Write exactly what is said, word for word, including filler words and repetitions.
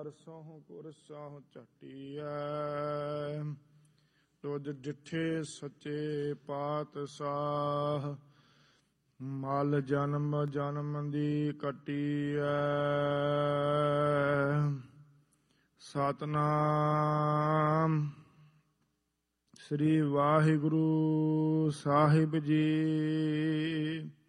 ਸੋਹੁ ਗੁਰ ਸਾਹੁ ਝਟੀਐ। ਤੁਧ ਡਿਠੇ ਸੱਚੇ ਪਾਤਸ਼ਾਹ, ਮਲ ਜਨਮ ਜਨਮ ਦੀ ਕੱਟੀਐ। ਸਤਿਨਾਮ ਸ੍ਰੀ ਵਾਹਿਗੁਰੂ ਸਾਹਿਬ ਜੀ।